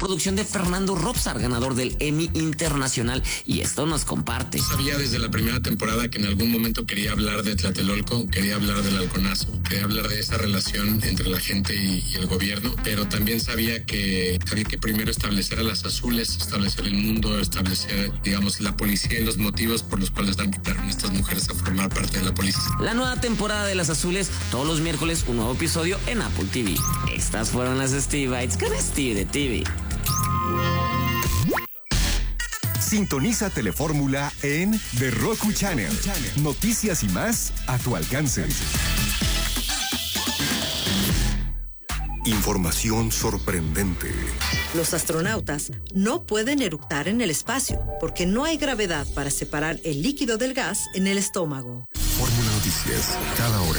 producción de Fernando Robsar, ganador del Emmy Internacional, y esto nos comparte. Sabía desde la primera temporada que en algún momento quería hablar de Tlatelolco, quería hablar del halconazo, quería hablar de esa relación entre la gente y el gobierno, pero también sabía que primero establecer a las azules, establecer el mundo, establecer, digamos, la policía y los motivos por los cuales invitaron a estas mujeres a formar parte de la policía. La nueva temporada de Las Azules, todos los miércoles un nuevo episodio en Apple TV. Estas fueron las Steve Bites con Steve de TV. Sintoniza Telefórmula en The Roku Channel. Noticias y más a tu alcance. Información sorprendente. Los astronautas no pueden eructar en el espacio porque no hay gravedad para separar el líquido del gas en el estómago. Fórmula Noticias, cada hora.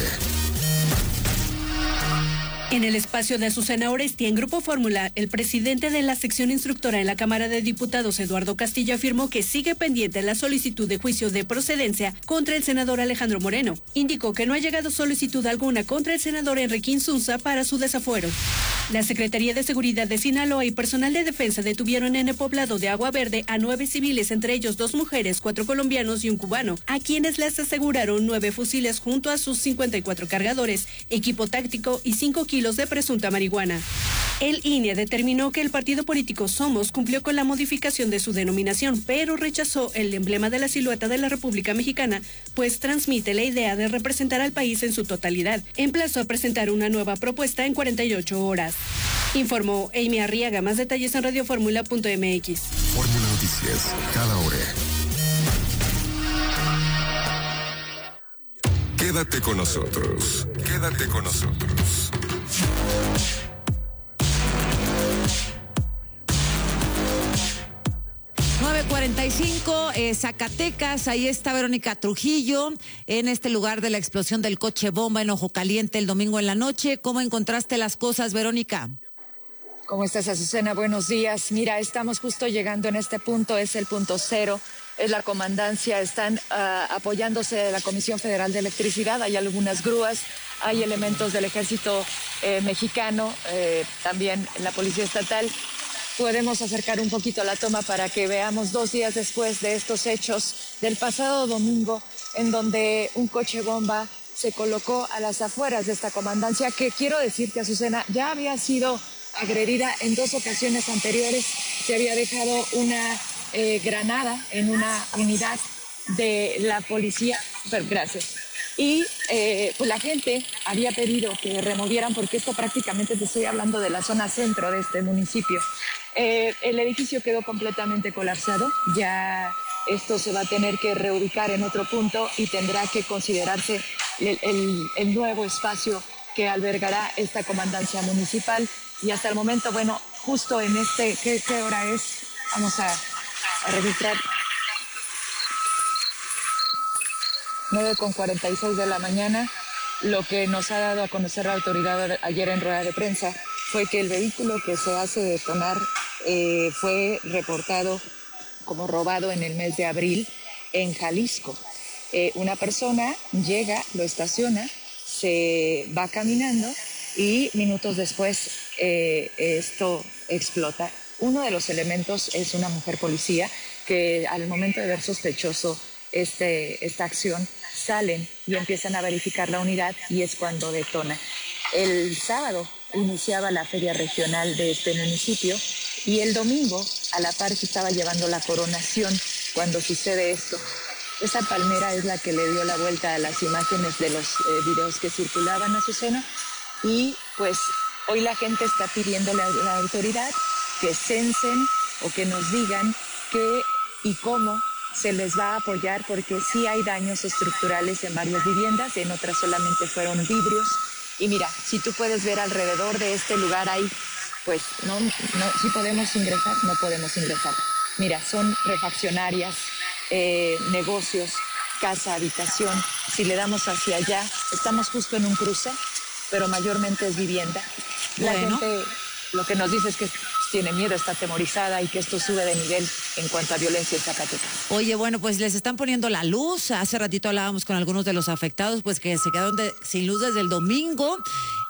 En el espacio de Azucena Oresti, en Grupo Fórmula, el presidente de la sección instructora en la Cámara de Diputados, Eduardo Castillo, afirmó que sigue pendiente la solicitud de juicio de procedencia contra el senador Alejandro Moreno. Indicó que no ha llegado solicitud alguna contra el senador Enrique Insunza para su desafuero. La Secretaría de Seguridad de Sinaloa y personal de defensa detuvieron en el poblado de Agua Verde a 9 civiles, entre ellos 2 mujeres, 4 colombianos y un cubano, a quienes les aseguraron 9 fusiles junto a sus 54 cargadores, equipo táctico y 5 kilos de presunta marihuana. El INE determinó que el partido político Somos cumplió con la modificación de su denominación, pero rechazó el emblema de la silueta de la República Mexicana, pues transmite la idea de representar al país en su totalidad. Emplazó a presentar una nueva propuesta en 48 horas. Informó Amy Arriaga. Más detalles en radioformula.mx. Fórmula Noticias, cada hora. Quédate con nosotros. Quédate con nosotros. 9:45, Zacatecas. Ahí está Verónica Trujillo en este lugar de la explosión del coche bomba en Ojo Caliente el domingo en la noche. ¿Cómo encontraste las cosas, Verónica? ¿Cómo estás, Azucena? Buenos días. Mira, estamos justo llegando en este punto, es el punto cero, es la comandancia, están apoyándose de la Comisión Federal de Electricidad, hay algunas grúas, hay elementos del Ejército Mexicano, también la Policía Estatal. Podemos acercar un poquito la toma para que veamos 2 días después de estos hechos del pasado domingo, en donde un coche bomba se colocó a las afueras de esta comandancia, que quiero decirte, Azucena, ya había sido agredida en 2 ocasiones anteriores. Se había dejado una granada en una unidad de la policía. Gracias. Y pues la gente había pedido que removieran, porque esto prácticamente te estoy hablando de la zona centro de este municipio. El edificio quedó completamente colapsado. Ya esto se va a tener que reubicar en otro punto y tendrá que considerarse el nuevo espacio que albergará esta comandancia municipal. Y hasta el momento, bueno, justo en ¿qué hora es? Vamos a registrar. 9:46 de la mañana. Lo que nos ha dado a conocer la autoridad ayer en rueda de prensa fue que el vehículo que se hace detonar fue reportado como robado en el mes de abril en Jalisco. Una persona llega, lo estaciona, se va caminando y minutos después esto explota. Uno de los elementos es una mujer policía que al momento de ver sospechoso esta acción salen y empiezan a verificar la unidad, y es cuando detona. El sábado iniciaba la feria regional de este municipio y el domingo a la par se estaba llevando la coronación cuando sucede esto. Esa palmera es la que le dio la vuelta a las imágenes de los videos que circulaban, Azucena, y pues hoy la gente está pidiéndole a la autoridad que censen o que nos digan qué y cómo se les va a apoyar, porque sí hay daños estructurales en varias viviendas, en otras solamente fueron vidrios. Y mira, si tú puedes ver alrededor de este lugar hay, pues no, si podemos ingresar, no podemos ingresar. Mira, son refaccionarias, negocios, casa, habitación. Si le damos hacia allá, estamos justo en un cruce, pero mayormente es vivienda. La gente lo que nos dice es que tiene miedo, está atemorizada y que esto sube de nivel en cuanto a violencia en Zacatecas. Oye, bueno, pues les están poniendo la luz. Hace ratito hablábamos con algunos de los afectados, pues que se quedaron sin luz desde el domingo.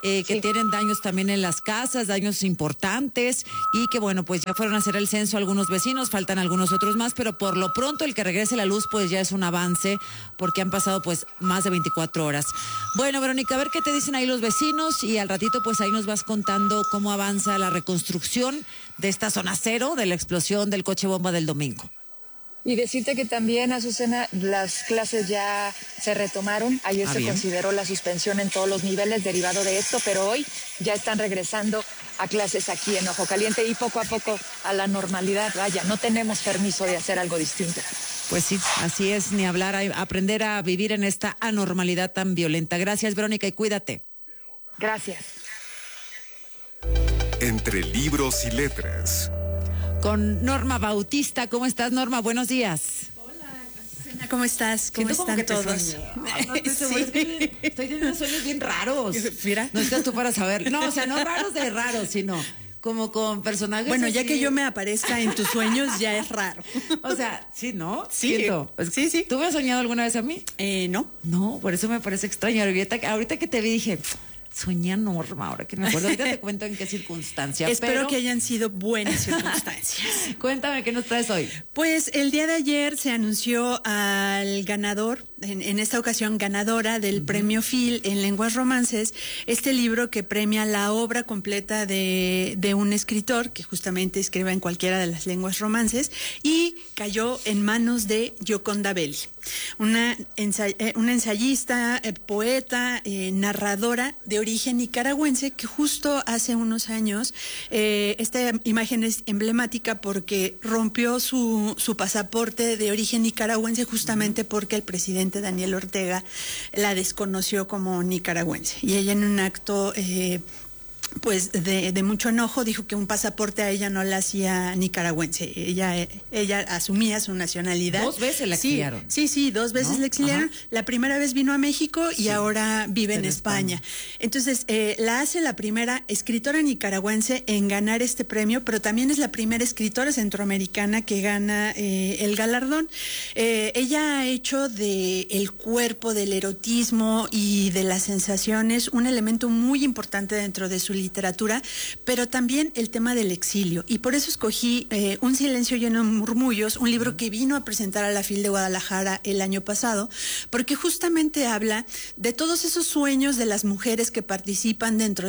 que tienen daños también en las casas, daños importantes, y que bueno, pues ya fueron a hacer el censo algunos vecinos, faltan algunos otros más, pero por lo pronto el que regrese la luz pues ya es un avance, porque han pasado pues más de 24 horas. Bueno, Verónica, a ver qué te dicen ahí los vecinos, y al ratito pues ahí nos vas contando cómo avanza la reconstrucción de esta zona cero de la explosión del coche bomba del domingo. Y decirte que también, Azucena, las clases ya se retomaron. Ayer se consideró la suspensión en todos los niveles derivado de esto, pero hoy ya están regresando a clases aquí en Ojo Caliente y poco a poco a la normalidad. Vaya, no tenemos permiso de hacer algo distinto. Pues sí, así es, ni hablar, aprender a vivir en esta anormalidad tan violenta. Gracias, Verónica, y cuídate. Gracias. Entre libros y letras. Con Norma Bautista. ¿Cómo estás, Norma? Buenos días. Hola, ¿cómo estás? ¿Cómo están todos? Sí. Estoy teniendo sueños bien raros. Mira. No estás tú para saber. No, o sea, no raros de raros, sino como con personajes. Bueno, así. ya que yo me aparezca en tus sueños, ya es raro. O sea, sí, ¿no? Sí. Siento. Sí. ¿Tú me has soñado alguna vez a mí? No. No, por eso me parece extraño. Ahorita que te vi dije, soñé a Norma, ahora que me acuerdo. Ahorita te cuento en qué circunstancias. Espero que hayan sido buenas circunstancias. Cuéntame, ¿qué nos traes hoy? Pues el día de ayer se anunció al ganador, en esta ocasión ganadora del Premio Phil en Lenguas Romances, este libro que premia la obra completa de un escritor que justamente escribe en cualquiera de las lenguas romances, y cayó en manos de Gioconda Belli, una ensayista, poeta, narradora de origen nicaragüense, que justo hace unos años, esta imagen es emblemática porque rompió su pasaporte de origen nicaragüense justamente porque el presidente Daniel Ortega la desconoció como nicaragüense, y ella en un acto pues de mucho enojo dijo que un pasaporte a ella no la hacía nicaragüense. Ella asumía su nacionalidad. 2 veces la exiliaron. Sí, 2 veces, ¿no? La exiliaron. Ajá. La primera vez vino a México y ahora vive en España. Entonces, la hace la primera escritora nicaragüense en ganar este premio, pero también es la primera escritora centroamericana que gana el galardón. Ella ha hecho del cuerpo, del erotismo y de las sensaciones un elemento muy importante dentro de su literatura, pero también el tema del exilio, y por eso escogí Un silencio lleno de murmullos, un libro que vino a presentar a la FIL de Guadalajara el año pasado, porque justamente habla de todos esos sueños de las mujeres que participaron dentro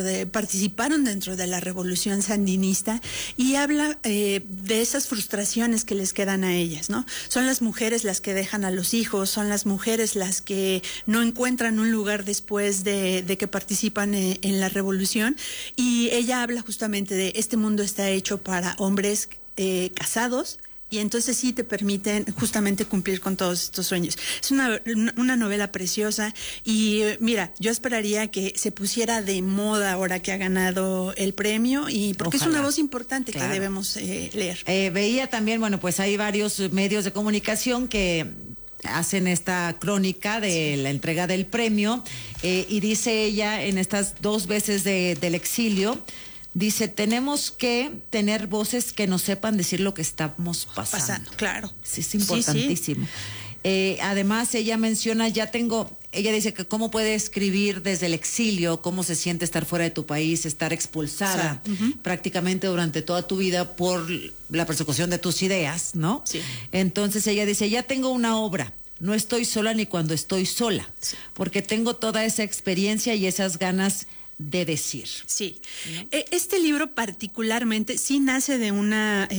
de la revolución sandinista, y habla de esas frustraciones que les quedan a ellas, ¿no? Son las mujeres las que dejan a los hijos, son las mujeres las que no encuentran un lugar después de que participan en la revolución. Y ella habla justamente de este mundo está hecho para hombres casados, y entonces sí te permiten justamente cumplir con todos estos sueños. Es una novela preciosa, y mira, yo esperaría que se pusiera de moda ahora que ha ganado el premio, y porque ojalá. Es una voz importante, claro, que debemos leer. Veía también, bueno, pues hay varios medios de comunicación que hacen esta crónica de la entrega del premio, y dice ella en estas 2 veces del exilio, dice, tenemos que tener voces que nos sepan decir lo que estamos pasando. Claro. Sí, es importantísimo. Sí. Además, ella menciona, ella dice que cómo puede escribir desde el exilio, cómo se siente estar fuera de tu país, estar expulsada prácticamente durante toda tu vida por la persecución de tus ideas, ¿no? Sí. Entonces ella dice, ya tengo una obra, no estoy sola ni cuando estoy sola, porque tengo toda esa experiencia y esas ganas de decir. Sí. Este libro particularmente sí nace de una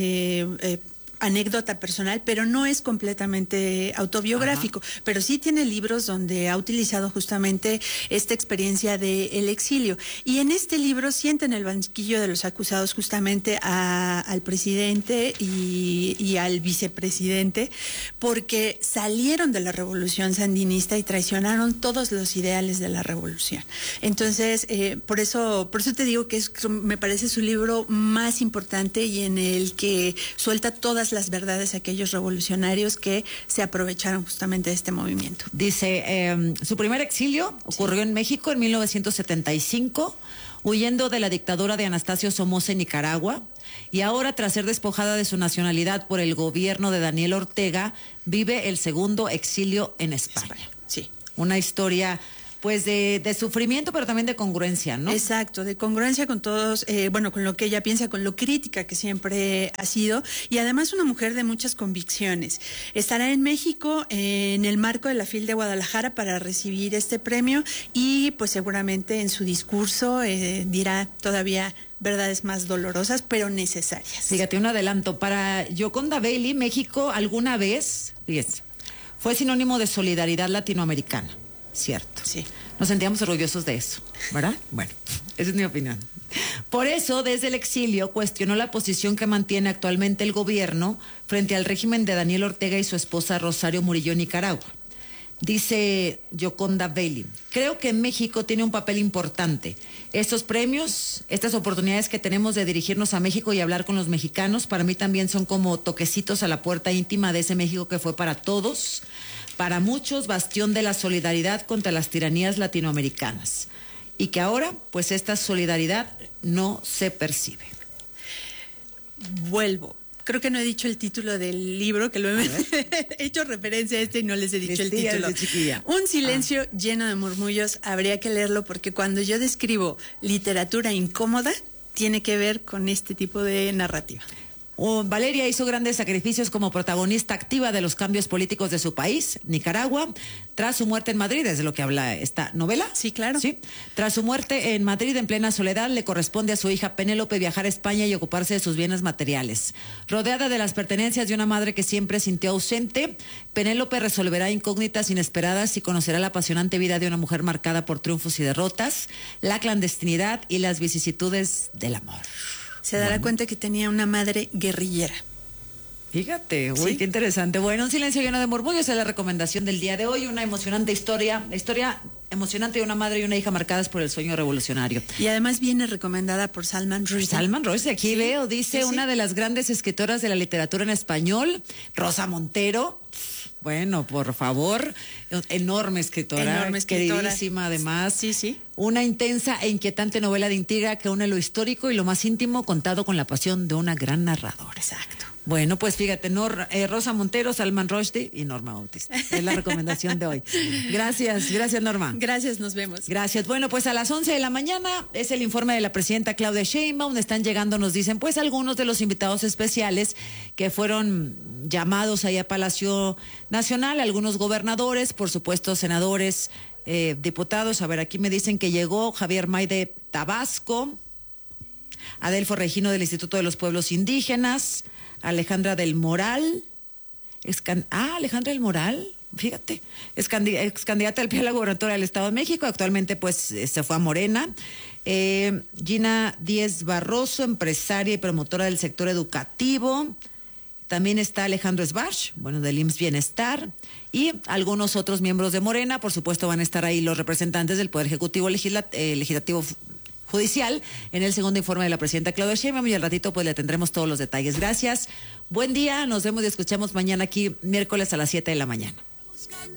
anécdota personal, pero no es completamente autobiográfico. Ajá. Pero sí tiene libros donde ha utilizado justamente esta experiencia del exilio. Y en este libro sienta en el banquillo de los acusados justamente al presidente y al vicepresidente, porque salieron de la revolución sandinista y traicionaron todos los ideales de la revolución. Entonces, por eso te digo que me parece su libro más importante, y en el que suelta todas las verdades a aquellos revolucionarios que se aprovecharon justamente de este movimiento. Dice, su primer exilio ocurrió en México en 1975, huyendo de la dictadura de Anastasio Somoza en Nicaragua, y ahora, tras ser despojada de su nacionalidad por el gobierno de Daniel Ortega, vive el segundo exilio en España. Sí. Una historia pues de sufrimiento, pero también de congruencia, ¿no? Exacto, de congruencia con todos, con lo que ella piensa, con lo crítica que siempre ha sido, y además una mujer de muchas convicciones. Estará en México en el marco de la FIL de Guadalajara para recibir este premio y pues seguramente en su discurso dirá todavía verdades más dolorosas, pero necesarias. Fíjate, un adelanto. Para Yoconda Bailey, México alguna vez, fíjese, fue sinónimo de solidaridad latinoamericana. Cierto. Sí. Nos sentíamos orgullosos de eso, ¿verdad? Bueno, esa es mi opinión. Por eso, desde el exilio, cuestionó la posición que mantiene actualmente el gobierno frente al régimen de Daniel Ortega y su esposa Rosario Murillo en Nicaragua. Dice Yoconda Bailey, creo que México tiene un papel importante. Estos premios, estas oportunidades que tenemos de dirigirnos a México y hablar con los mexicanos, para mí también son como toquecitos a la puerta íntima de ese México que fue para todos, para muchos, bastión de la solidaridad contra las tiranías latinoamericanas. Y que ahora, pues esta solidaridad no se percibe. Vuelvo. Creo que no he dicho el título del libro, que lo he hecho referencia a y no les he dicho el título. Un silencio lleno de murmullos. Habría que leerlo porque cuando yo describo literatura incómoda, tiene que ver con este tipo de narrativa. Valeria hizo grandes sacrificios como protagonista activa de los cambios políticos de su país, Nicaragua, tras su muerte en Madrid, es de lo que habla esta novela. Sí, claro. Sí. Tras su muerte en Madrid, en plena soledad, le corresponde a su hija Penélope viajar a España y ocuparse de sus bienes materiales. Rodeada de las pertenencias de una madre que siempre sintió ausente, Penélope resolverá incógnitas inesperadas y conocerá la apasionante vida de una mujer marcada por triunfos y derrotas, la clandestinidad y las vicisitudes del amor. Se dará cuenta que tenía una madre guerrillera. Fíjate, uy, ¿sí? Qué interesante. Bueno, un silencio lleno de murmullos es la recomendación del día de hoy. Una emocionante historia, la historia emocionante de una madre y una hija marcadas por el sueño revolucionario. Y además viene recomendada por Salman Rushdie. Salman Rushdie, aquí sí, veo, dice una de las grandes escritoras de la literatura en español, Rosa Montero. Bueno, por favor, enorme escritora, queridísima además. Sí, sí. Una intensa e inquietante novela de intriga que une lo histórico y lo más íntimo, contado con la pasión de una gran narradora. Exacto. Bueno, pues fíjate, Rosa Montero, Salman Rushdie y Norma Bautista. Es la recomendación de hoy. Gracias Norma. Gracias, nos vemos. Gracias. Bueno, pues a las 11 de la mañana es el informe de la presidenta Claudia Sheinbaum. Están llegando, nos dicen, pues algunos de los invitados especiales que fueron llamados ahí a Palacio Nacional, algunos gobernadores, por supuesto senadores, diputados. A ver, aquí me dicen que llegó Javier May de Tabasco, Adelfo Regino del Instituto de los Pueblos Indígenas, Alejandra del Moral, Alejandra del Moral, fíjate, ex candidata al PRI a la gobernatura del Estado de México, actualmente pues se fue a Morena. Gina Díez Barroso, empresaria y promotora del sector educativo. También está Alejandro Sbarch, bueno, del IMSS Bienestar, y algunos otros miembros de Morena. Por supuesto van a estar ahí los representantes del Poder Ejecutivo, Legislativo, Judicial, en el segundo informe de la presidenta Claudia Sheinbaum, y al ratito pues le tendremos todos los detalles. Gracias, buen día, nos vemos y escuchamos mañana aquí, miércoles a las 7 de la mañana.